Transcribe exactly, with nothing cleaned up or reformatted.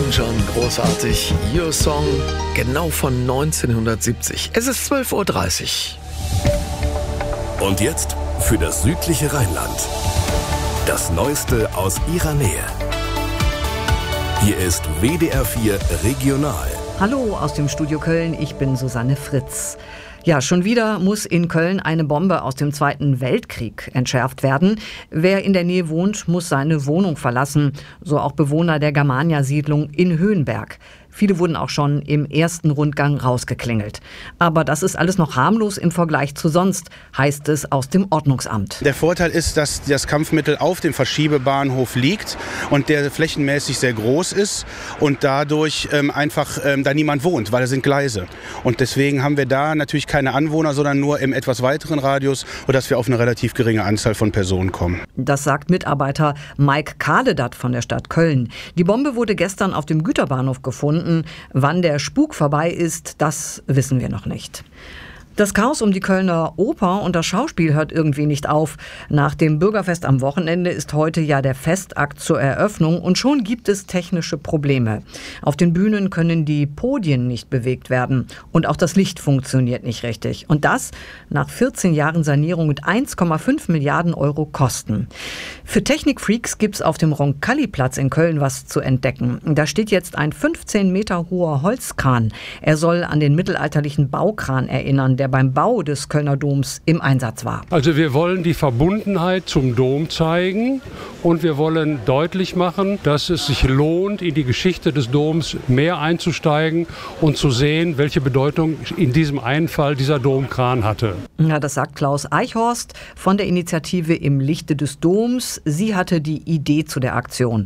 Elton John, großartig. Your Song, genau von neunzehnhundertsiebzig. Es ist zwölf Uhr dreißig. Und jetzt für das südliche Rheinland. Das Neueste aus ihrer Nähe. Hier ist W D R vier Regional. Hallo aus dem Studio Köln, ich bin Susanne Fritz. Ja, schon wieder muss in Köln eine Bombe aus dem Zweiten Weltkrieg entschärft werden. Wer in der Nähe wohnt, muss seine Wohnung verlassen. So auch Bewohner der Germania-Siedlung in Höhenberg. Viele wurden auch schon im ersten Rundgang rausgeklingelt. Aber das ist alles noch harmlos im Vergleich zu sonst, heißt es aus dem Ordnungsamt. Der Vorteil ist, dass das Kampfmittel auf dem Verschiebebahnhof liegt und der flächenmäßig sehr groß ist und dadurch ähm, einfach ähm, da niemand wohnt, weil da sind Gleise. Und deswegen haben wir da natürlich keine Anwohner, sondern nur im etwas weiteren Radius, sodass wir auf eine relativ geringe Anzahl von Personen kommen. Das sagt Mitarbeiter Mike Kahledat von der Stadt Köln. Die Bombe wurde gestern auf dem Güterbahnhof gefunden. Wann der Spuk vorbei ist, das wissen wir noch nicht. Das Chaos um die Kölner Oper und das Schauspiel hört irgendwie nicht auf. Nach dem Bürgerfest am Wochenende ist heute ja der Festakt zur Eröffnung und schon gibt es technische Probleme. Auf den Bühnen können die Podien nicht bewegt werden und auch das Licht funktioniert nicht richtig. Und das nach vierzehn Jahren Sanierung mit eins Komma fünf Milliarden Euro Kosten. Für Technikfreaks gibt's auf dem Roncalli-Platz in Köln was zu entdecken. Da steht jetzt ein fünfzehn Meter hoher Holzkran. Er soll an den mittelalterlichen Baukran erinnern, der beim Bau des Kölner Doms im Einsatz war. Also wir wollen die Verbundenheit zum Dom zeigen und wir wollen deutlich machen, dass es sich lohnt, in die Geschichte des Doms mehr einzusteigen und zu sehen, welche Bedeutung in diesem einen Fall dieser Domkran hatte. Ja, das sagt Klaus Eichhorst von der Initiative Im Lichte des Doms. Sie hatte die Idee zu der Aktion.